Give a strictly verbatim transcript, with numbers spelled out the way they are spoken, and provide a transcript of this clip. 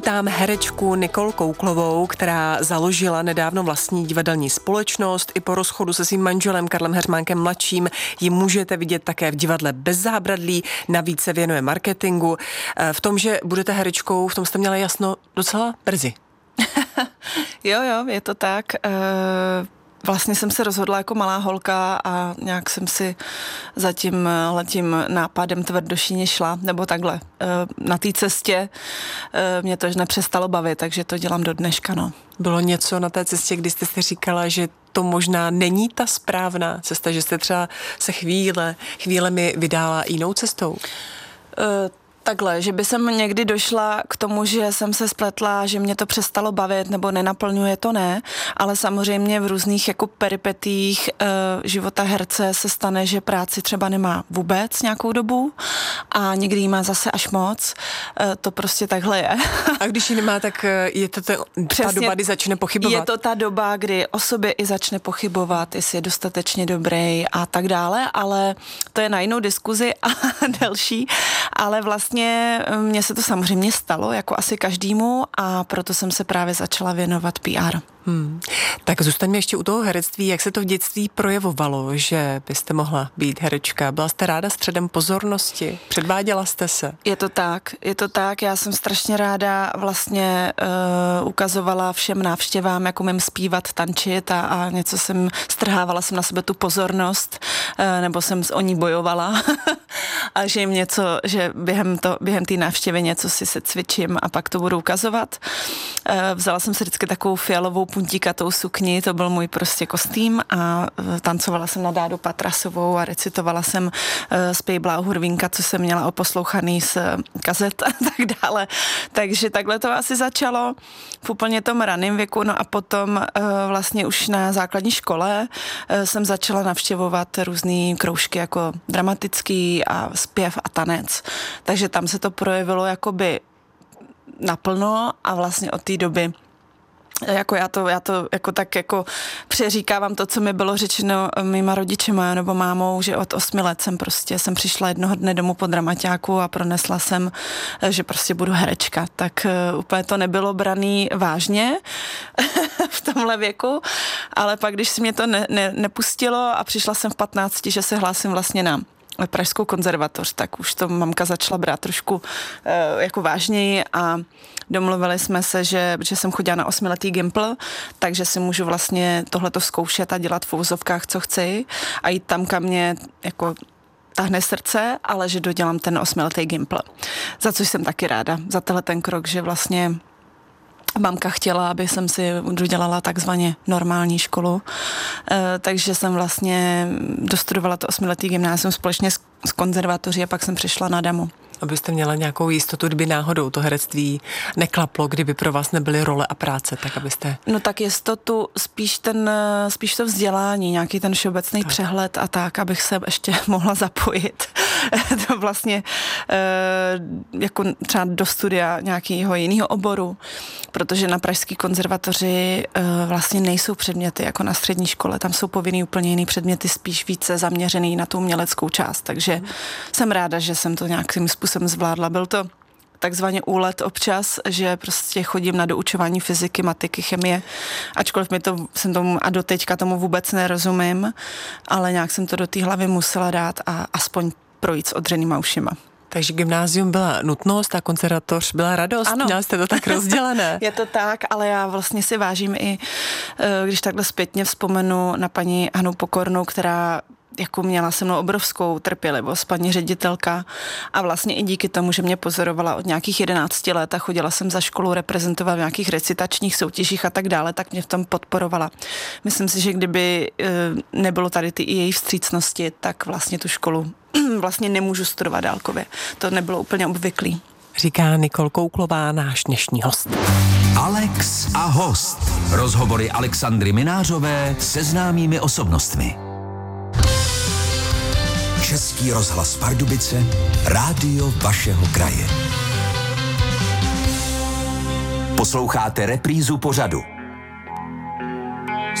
Tam herečku Nicole Kouklovou, která založila nedávno vlastní divadelní společnost. I po rozchodu se svým manželem Karlem Heřmánkem mladším ji můžete vidět také v divadle Bez zábradlí, navíc se věnuje marketingu. V tom, že budete herečkou, v tom jste měla jasno docela brzy. jo, jo, je to tak. Uh... Vlastně jsem se rozhodla jako malá holka a nějak jsem si za tím letím nápadem tvrdošíně šla, nebo takhle. Na té cestě mě to nepřestalo bavit, takže to dělám do dneška, no. Bylo něco na té cestě, kdy jste si říkala, že to možná není ta správná cesta, že jste třeba se chvíle, chvílemi vydala jinou cestou? Uh, Takhle, že by jsem někdy došla k tomu, že jsem se spletla, že mě to přestalo bavit nebo nenaplňuje, to ne, ale samozřejmě v různých jako peripetích e, života herce se stane, že práci třeba nemá vůbec nějakou dobu a někdy jí má zase až moc. E, to prostě takhle je. A když ji nemá, tak je to ta, ta doba, kdy začne pochybovat? Je to ta doba, kdy o sobě i začne pochybovat, jestli je dostatečně dobrý a tak dále, ale to je na jinou diskuzi a delší, ale vlastně mně se to samozřejmě stalo, jako asi každému, a proto jsem se právě začala věnovat P R. Hmm. Tak zůstaňme ještě u toho herectví. Jak se to v dětství projevovalo, že byste mohla být herečka? Byla jste ráda středem pozornosti? Předváděla jste se? Je to tak, je to tak. Já jsem strašně ráda vlastně uh, ukazovala všem návštěvám, jak umím zpívat, tančit a, a něco jsem, strhávala jsem na sebe tu pozornost, uh, nebo jsem o ní bojovala a že jim něco, že během to, během té návštěvy něco si se cvičím a pak to budu ukazovat. Uh, vzala jsem si vždycky takovou fialovou puntíkatou sukni, to byl můj prostě kostým a tancovala jsem na Dádu Patrasovou a recitovala jsem uh, Zpěj bláhu Hurvínka, co jsem měla oposlouchaný z uh, kazet a tak dále. Takže takhle to asi začalo v úplně tom raném věku, no a potom uh, vlastně už na základní škole uh, jsem začala navštěvovat různý kroužky jako dramatický a zpěv a tanec. Takže tam se to projevilo jakoby naplno a vlastně od té doby jako já to, já to jako tak jako přeříkávám to, co mi bylo řečeno mýma rodičema nebo mámou, že od osmi let jsem prostě, jsem přišla jednoho dne domů po dramaťáku a pronesla jsem, že prostě budu herečka. Tak uh, úplně to nebylo braný vážně v tomhle věku, ale pak, když si mě to ne, ne, nepustilo a přišla jsem v patnácti, že se hlásím vlastně na Pražskou konzervatoř, tak už to mamka začala brát trošku uh, jako vážněji a domluvili jsme se, že, že jsem chodila na osmiletý gimpl, takže si můžu vlastně tohleto zkoušet a dělat v uvozovkách, co chci a jít tam, kam mě jako tahne srdce, ale že dodělám ten osmiletý gimpl. Za což jsem taky ráda, za tenhle ten krok, že vlastně mamka chtěla, aby jsem si dodělala takzvaně normální školu, e, takže jsem vlastně dostudovala to osmiletý gymnázium společně s, s konzervatoří a pak jsem přišla na Damu. Abyste měla nějakou jistotu, kdyby náhodou to herectví neklaplo, kdyby pro vás nebyly role a práce, tak abyste... No tak jistotu, spíš ten, spíš to vzdělání, nějaký ten všeobecný tak. přehled a tak, abych se ještě mohla zapojit to vlastně jako třeba do studia nějakého jiného oboru, protože na Pražské konzervatoři vlastně nejsou předměty jako na střední škole, tam jsou povinný úplně jiný předměty, spíš více zaměřený na tu uměleckou část, takže hmm. jsem ráda, že jsem to nějakým způsobem zvládla. Byl to takzvaně úlet občas, že prostě chodím na doučování fyziky, matiky, chemie, ačkoliv mi to, jsem tomu a doteďka tomu vůbec nerozumím, ale nějak jsem to do té hlavy musela dát a aspoň projít s odřenýma ušima. Takže gymnázium byla nutnost a konzervatoř byla radost? Ano. Měla jste to tak rozdělené? Je to tak, ale já vlastně si vážím i, když takhle zpětně vzpomenu na paní Hanu Pokornou, která jako měla se mnou obrovskou trpělivost, paní ředitelka, a vlastně i díky tomu, že mě pozorovala od nějakých jedenácti let a chodila jsem za školu reprezentovat v nějakých recitačních soutěžích a tak dále, tak mě v tom podporovala. Myslím si, že kdyby nebylo tady ty i její vstřícnosti, tak vlastně tu školu vlastně nemůžu studovat dálkově. To nebylo úplně obvyklý. Říká Nicole Kouklová, náš dnešní host. Alex a host. Rozhovory Alexandry Minářové se známými osobnostmi. Český rozhlas Pardubice, rádio vašeho kraje. Posloucháte reprízu pořadu